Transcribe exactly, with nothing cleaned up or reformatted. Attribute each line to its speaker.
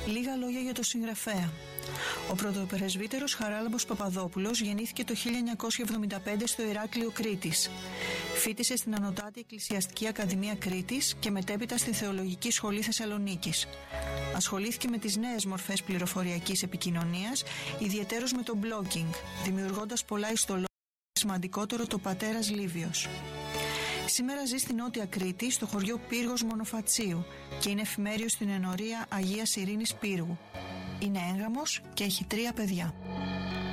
Speaker 1: Λίγα λόγια για το συγγραφέα. Ο πρωτοπρεσβύτερος Χαράλαμπος Παπαδόπουλος γεννήθηκε το χίλια εννιακόσια εβδομήντα πέντε στο Ηράκλειο Κρήτης. Φοίτησε στην Ανωτάτη Εκκλησιαστική Ακαδημία Κρήτης και μετέπειτα στη Θεολογική Σχολή Θεσσαλονίκης. Ασχολήθηκε με τις νέες μορφές πληροφοριακής επικοινωνίας, ιδιαιτέρως με το blogging, δημιουργώντας πολλά ιστολόγια, σημαντικότερο το Πατέρας Λίβιος. Σήμερα ζει στη Νότια Κρήτη, στο χωριό Πύργος Μονοφατσίου και είναι εφημέριος στην ενορία Αγίας Ειρήνης Πύργου. Είναι έγγαμος και έχει τρία παιδιά.